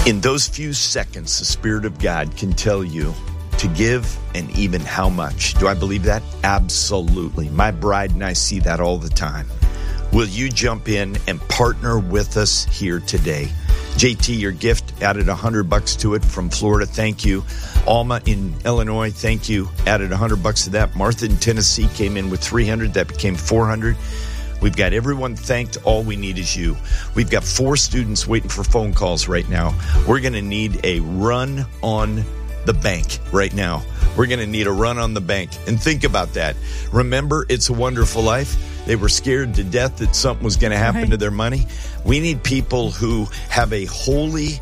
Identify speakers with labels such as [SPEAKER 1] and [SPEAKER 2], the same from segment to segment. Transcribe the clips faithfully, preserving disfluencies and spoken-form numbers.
[SPEAKER 1] In those few seconds, the Spirit of God can tell you to give and even how much. Do I believe that? Absolutely. My bride and I see that all the time. Will you jump in and partner with us here today? J T, your gift added one hundred bucks to it from Florida. Thank you. Alma in Illinois, thank you. Added one hundred bucks to that. Martha in Tennessee came in with three hundred. That became four hundred. We've got everyone thanked. All we need is you. We've got four students waiting for phone calls right now. We're going to need a run on the bank right now. We're going to need a run on the bank. And think about that. Remember, It's a Wonderful Life? They were scared to death that something was going to happen right. to their money. We need people who have a holy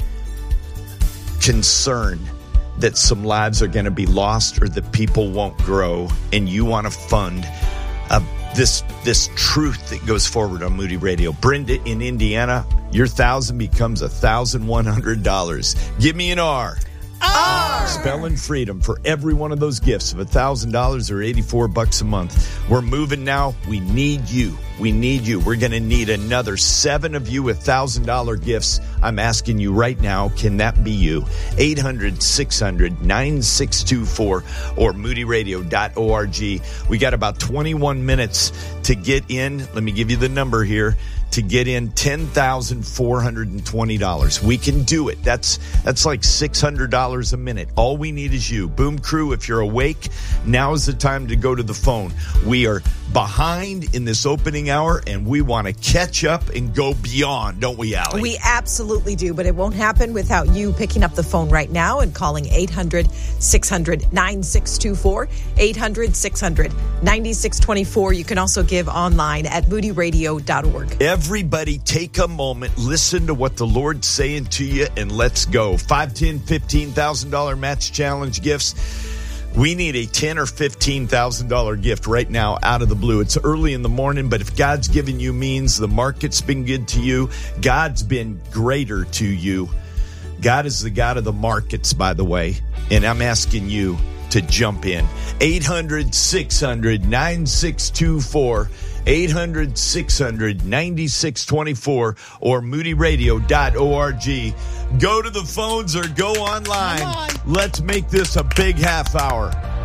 [SPEAKER 1] concern that some lives are going to be lost or that people won't grow, and you want to fund uh, this this truth that goes forward on Moody Radio. Brenda in Indiana, your thousand becomes a thousand one hundred dollars. Give me an R.
[SPEAKER 2] R.
[SPEAKER 1] Spelling freedom for every one of those gifts of one thousand dollars or eighty-four bucks a month. We're moving now. We need you. We need you. We're going to need another seven of you with one thousand dollars gifts. I'm asking you right now, can that be you? eight hundred, six hundred, nine six two four or moody radio dot org. We got about twenty-one minutes to get in. Let me give you the number here. To get in ten thousand four hundred twenty dollars. We can do it. That's that's like six hundred dollars a minute. All we need is you. Boom Crew, if you're awake, now is the time to go to the phone. We are behind in this opening hour, and we want to catch up and go beyond, don't we, Allie?
[SPEAKER 2] We absolutely do, but it won't happen without you picking up the phone right now and calling eight hundred, six hundred, nine six two four, eight hundred, six hundred, nine six two four. You can also give online at moody radio dot org.
[SPEAKER 1] Everybody take a moment, listen to what the Lord's saying to you, and let's go. five, ten, fifteen thousand dollars match challenge gifts. We need a ten or fifteen thousand dollars gift right now out of the blue. It's early in the morning, but if God's given you means, the market's been good to you, God's been greater to you. God is the God of the markets, by the way, and I'm asking you to jump in. eight hundred, six hundred, nine six two four, eight hundred, six hundred, nine six two four or moody radio dot org. Go to the phones or go online.
[SPEAKER 2] On.
[SPEAKER 1] Let's make this a big half hour.